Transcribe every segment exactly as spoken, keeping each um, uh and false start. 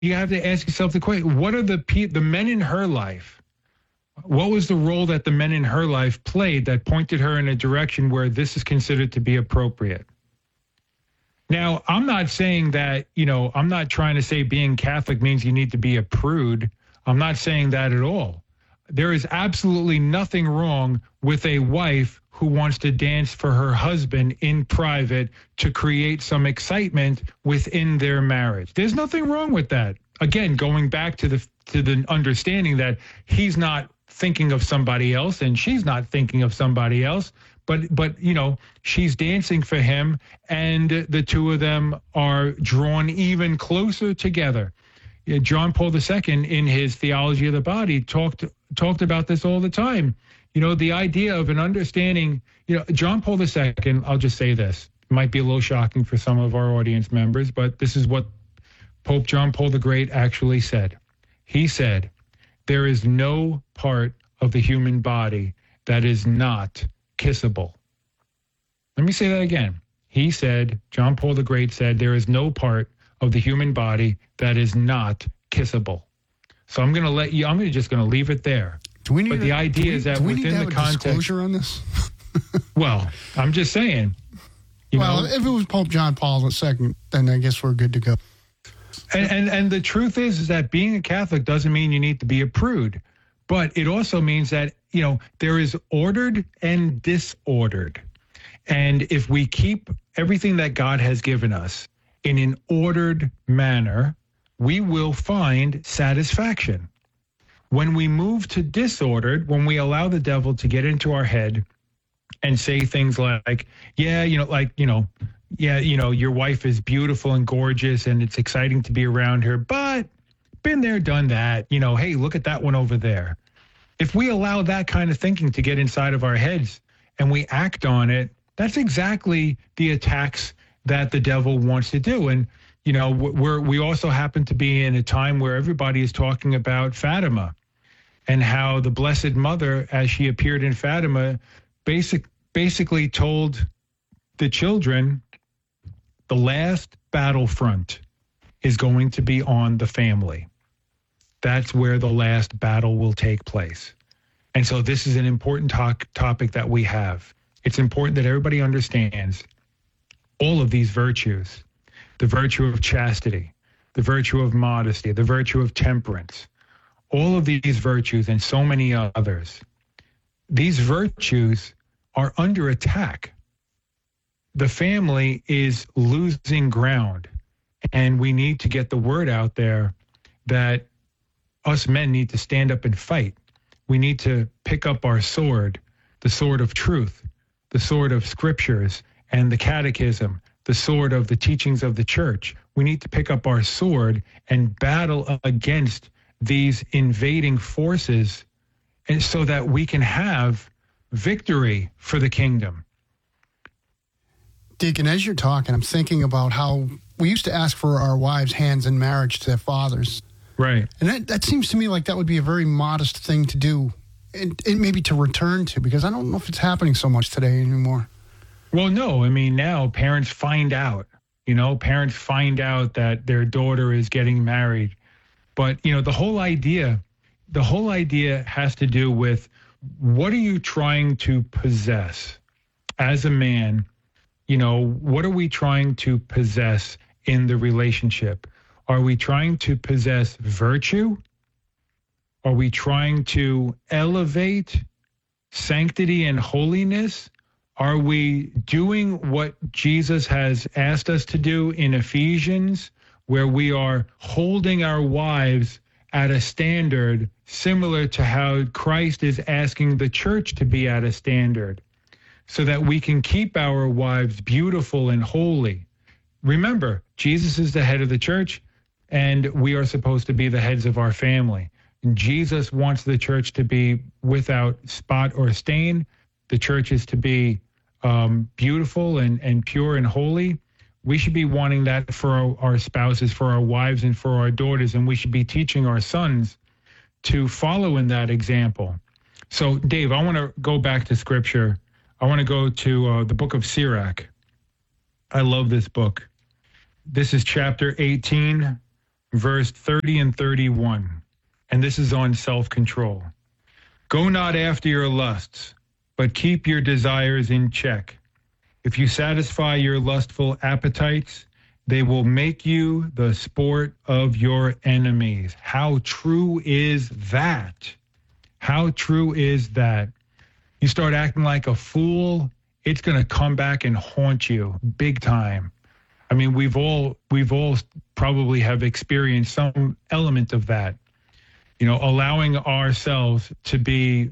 you have to ask yourself the question, what are the pe- the men in her life? What was the role that the men in her life played that pointed her in a direction where this is considered to be appropriate? Now, I'm not saying that, you know, I'm not trying to say being Catholic means you need to be a prude. I'm not saying that at all. There is absolutely nothing wrong with a wife who wants to dance for her husband in private to create some excitement within their marriage. There's nothing wrong with that. Again, going back to the to the understanding that he's not thinking of somebody else and she's not thinking of somebody else, but but you know, she's dancing for him and the two of them are drawn even closer together. John Paul the Second, in his Theology of the Body, talked talked about this all the time. You know, the idea of an understanding, you know, John Paul the Second, I'll just say this, might be a little shocking for some of our audience members, but this is what Pope John Paul the Great actually said. He said, there is no part of the human body that is not kissable. Let me say that again. He said, John Paul the Great said, there is no part of the human body that is not kissable. So I'm going to let you, I'm just going to leave it there. Do we need but the a, idea we, is that do we within need to have the a context. Disclosure on this? Well, I'm just saying. You well, know, if it was Pope John Paul the Second, then I guess we're good to go. And, and and the truth is, is that being a Catholic doesn't mean you need to be a prude, but it also means that, you know, there is ordered and disordered. And if we keep everything that God has given us in an ordered manner, we will find satisfaction. When we move to disordered, when we allow the devil to get into our head and say things like, yeah, you know, like, you know, yeah, you know, your wife is beautiful and gorgeous and it's exciting to be around her, but been there, done that. You know, hey, look at that one over there. If we allow that kind of thinking to get inside of our heads and we act on it, that's exactly the attacks that the devil wants to do. And, you know, we're, we also happen to be in a time where everybody is talking about Fatima and how the Blessed Mother, as she appeared in Fatima, basic, basically told the children, the last battlefront is going to be on the family. That's where the last battle will take place. And so this is an important talk, topic that we have. It's important that everybody understands all of these virtues, the virtue of chastity, the virtue of modesty, the virtue of temperance, all of these virtues and so many others. These virtues are under attack. The family is losing ground, and we need to get the word out there that us men need to stand up and fight. We need to pick up our sword, the sword of truth, the sword of scriptures and the catechism, the sword of the teachings of the church. We need to pick up our sword and battle against these invading forces, and so that we can have victory for the kingdom. Deacon, as you're talking, I'm thinking about how we used to ask for our wives' hands in marriage to their fathers. Right. And that, that seems to me like that would be a very modest thing to do, and, and maybe to return to, because I don't know if it's happening so much today anymore. Well, no. I mean, now parents find out, you know, parents find out that their daughter is getting married. But, you know, the whole idea, the whole idea has to do with, what are you trying to possess as a man? You know, what are we trying to possess in the relationship? Are we trying to possess virtue? Are we trying to elevate sanctity and holiness? Are we doing what Jesus has asked us to do in Ephesians, where we are holding our wives at a standard similar to how Christ is asking the church to be at a standard, so that we can keep our wives beautiful and holy? Remember, Jesus is the head of the church, and we are supposed to be the heads of our family. And Jesus wants the church to be without spot or stain. The church is to be um, beautiful and, and pure and holy. We should be wanting that for our, our spouses, for our wives, and for our daughters, and we should be teaching our sons to follow in that example. So, Dave, I want to go back to Scripture. I want to go to uh, the book of Sirach. I love this book. This is chapter eighteen, verse thirty and thirty-one. And this is on self-control. Go not after your lusts, but keep your desires in check. If you satisfy your lustful appetites, they will make you the sport of your enemies. How true is that? How true is that? You start acting like a fool, it's going to come back and haunt you big time. I mean, we've all we've all probably have experienced some element of that. You know, allowing ourselves to be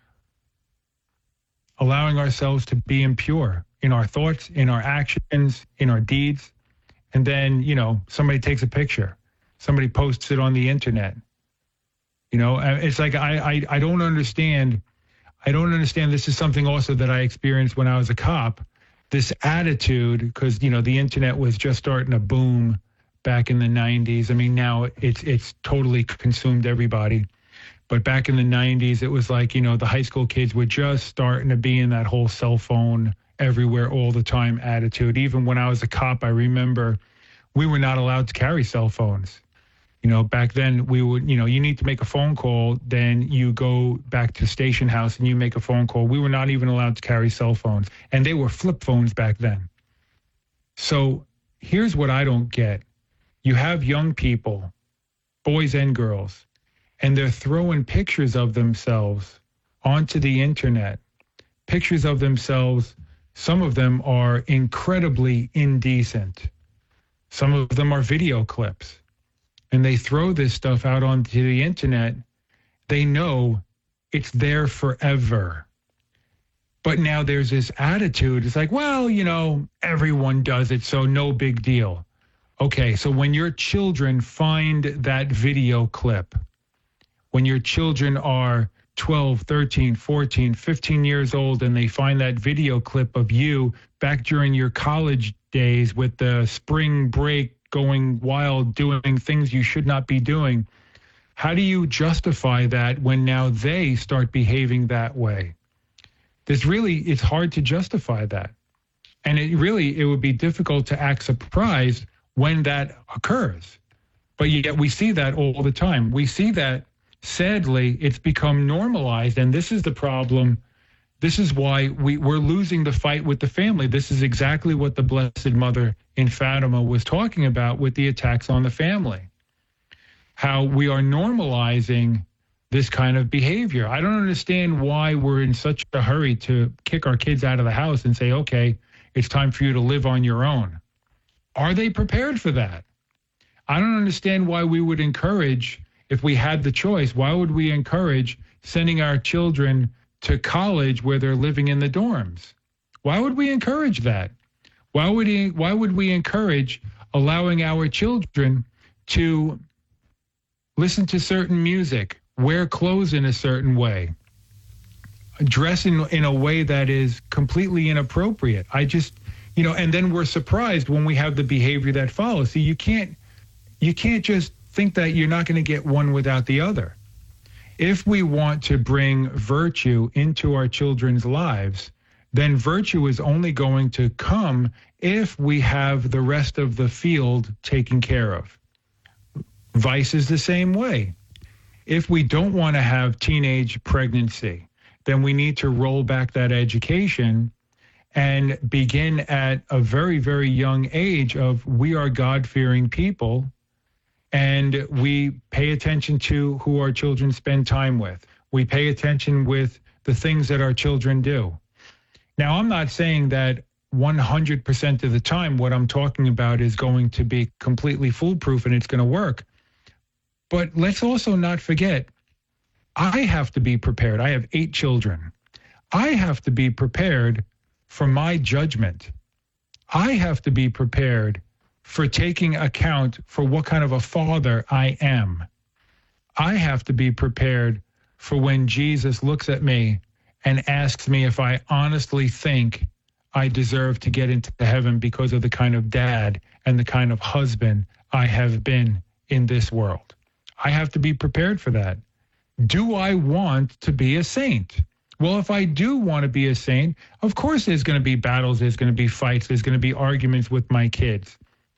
allowing ourselves to be impure in our thoughts, in our actions, in our deeds. And then, you know, somebody takes a picture, somebody posts it on the internet. You know, it's like I, I, I don't understand. I don't understand. This is something also that I experienced when I was a cop. This attitude, because, you know, the internet was just starting to boom back in the nineties. I mean, now it's it's totally consumed everybody. But back in the nineties, it was like, you know, the high school kids were just starting to be in that whole cell phone everywhere all the time attitude. Even when I was a cop, I remember we were not allowed to carry cell phones. You know, back then we would, you know, you need to make a phone call, then you go back to station house and you make a phone call. We were not even allowed to carry cell phones. And they were flip phones back then. So here's what I don't get. You have young people, boys and girls, and they're throwing pictures of themselves onto the internet. Pictures of themselves, some of them are incredibly indecent. Some of them are video clips. And they throw this stuff out onto the internet. They know it's there forever. But now there's this attitude. It's like, well, you know, everyone does it, so no big deal. Okay, so when your children find that video clip, when your children are twelve, thirteen, fourteen, fifteen years old and they find that video clip of you back during your college days with the spring break going wild, doing things you should not be doing, how do you justify that when now they start behaving that way? There's really, it's hard to justify that. And it really, it would be difficult to act surprised when that occurs. But yet we see that all the time. We see that, sadly, it's become normalized. And this is the problem. This is why we, we're losing the fight with the family. This is exactly what the Blessed Mother in Fatima was talking about with the attacks on the family. How we are normalizing this kind of behavior. I don't understand why we're in such a hurry to kick our kids out of the house and say, okay, it's time for you to live on your own. Are they prepared for that? I don't understand why we would encourage, if we had the choice, why would we encourage sending our children to college where they're living in the dorms? Why would we encourage that? Why would he, why would we encourage allowing our children to listen to certain music, wear clothes in a certain way, dress in, in a way that is completely inappropriate? I just, you know, and then we're surprised when we have the behavior that follows. See, you can't, you can't just think that you're not going to get one without the other. If we want to bring virtue into our children's lives, then virtue is only going to come if we have the rest of the field taken care of. Vice is the same way. If we don't want to have teenage pregnancy, then we need to roll back that education and begin at a very, very young age of we are God-fearing people, and we pay attention to who our children spend time with. We pay attention with the things that our children do. Now, I'm not saying that one hundred percent of the time what I'm talking about is going to be completely foolproof and it's going to work. But let's also not forget, I have to be prepared. I have eight children. I have to be prepared for my judgment. I have to be prepared for taking account for what kind of a father I am. I have to be prepared for when Jesus looks at me and asks me if I honestly think I deserve to get into heaven because of the kind of dad and the kind of husband I have been in this world. I have to be prepared for that. Do I want to be a saint? Well, if I do want to be a saint, of course there's going to be battles, there's going to be fights, there's going to be arguments with my kids.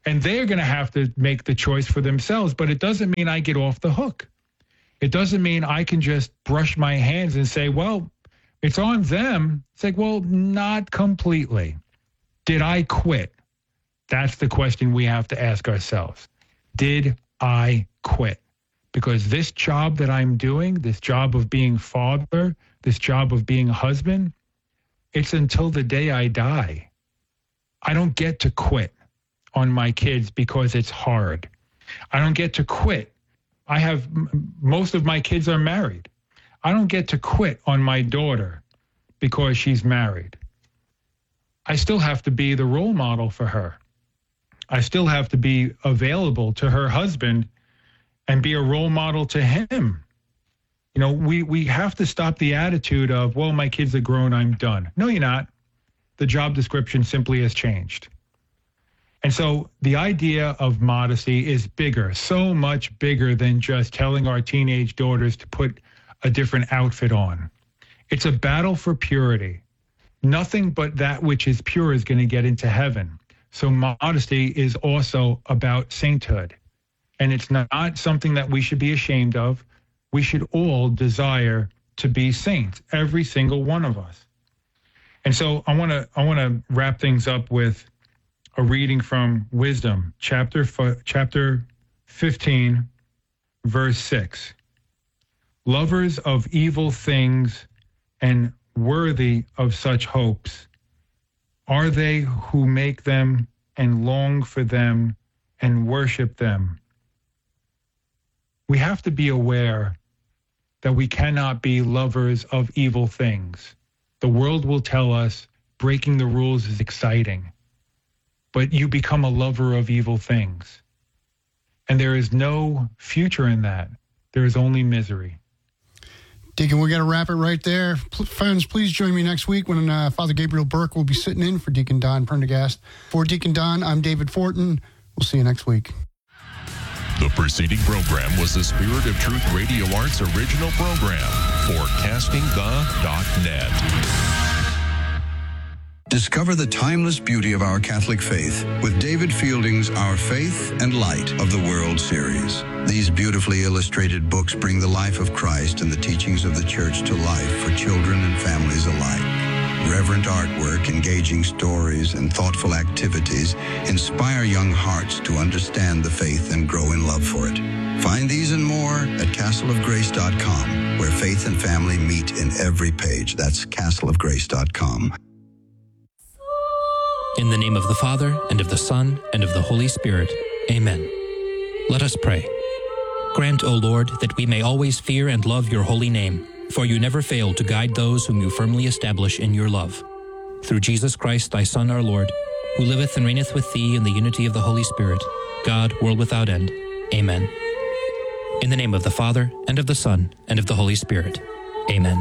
And they're going to have to make the choice for themselves, but it doesn't mean I get off the hook. It doesn't mean I can just brush my hands and say, well, it's on them. It's like, well, not completely. Did I quit? That's the question we have to ask ourselves. Did I quit? Because this job that I'm doing, this job of being father, this job of being a husband, it's until the day I die. I don't get to quit on my kids because it's hard. I don't get to quit. I have, most of my kids are married. I don't get to quit on my daughter because she's married. I still have to be the role model for her. I still have to be available to her husband and be a role model to him. You know, we, we have to stop the attitude of, well, my kids are grown, I'm done. No, you're not. The job description simply has changed. And so the idea of modesty is bigger, so much bigger than just telling our teenage daughters to put a different outfit on. It's a battle for purity. Nothing but that which is pure is going to get into heaven. So modesty is also about sainthood. And it's not something that we should be ashamed of. We should all desire to be saints, every single one of us. And so I want to I want to wrap things up with a reading from Wisdom, chapter chapter fifteen, verse six. Lovers of evil things and worthy of such hopes are they who make them and long for them and worship them. We have to be aware that we cannot be lovers of evil things. The world will tell us breaking the rules is exciting, but you become a lover of evil things. And there is no future in that. There is only misery. Deacon, we got to wrap it right there. Friends, please join me next week when uh, Father Gabriel Burke will be sitting in for Deacon Don Prendergast. For Deacon Don, I'm David Fortin. We'll see you next week. The preceding program was the Spirit of Truth Radio Arts original program for casting the dot net. Discover the timeless beauty of our Catholic faith with David Fielding's Our Faith and Light of the World series. These beautifully illustrated books bring the life of Christ and the teachings of the Church to life for children and families alike. Reverent artwork, engaging stories, and thoughtful activities inspire young hearts to understand the faith and grow in love for it. Find these and more at castle of grace dot com, where faith and family meet in every page. That's castle of grace dot com. In the name of the Father, and of the Son, and of the Holy Spirit. Amen. Let us pray. Grant, O Lord, that we may always fear and love your holy name, for you never fail to guide those whom you firmly establish in your love. Through Jesus Christ, thy Son, our Lord, who liveth and reigneth with thee in the unity of the Holy Spirit, God, world without end. Amen. In the name of the Father, and of the Son, and of the Holy Spirit. Amen.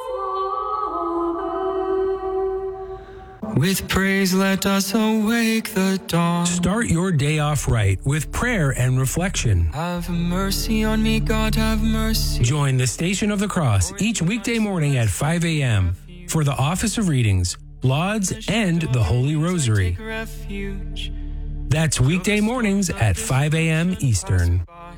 With praise, let us awake the dawn. Start your day off right with prayer and reflection. Have mercy on me, God, have mercy. Join the Station of the Cross each weekday morning at five a.m. for the Office of Readings, Lauds, and the Holy Rosary. That's weekday mornings at five a.m. Eastern.